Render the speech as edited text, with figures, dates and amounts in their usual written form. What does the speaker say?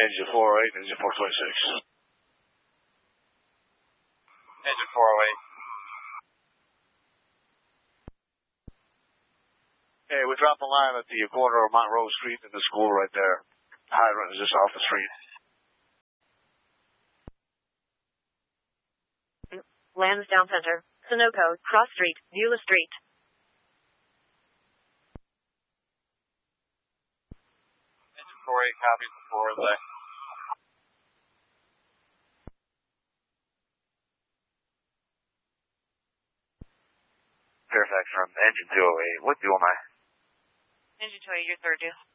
Engine 408, engine 426. Engine 408. Hey, we're dropping line at the corner of Monroe Street and the school right there. Hydrant is just off the street. Lansdowne Center, Sunoco, Cross Street, Beulah Street. Engine 48 copies before the Fairfax from engine 208. What do am I? Engine 208, your third due.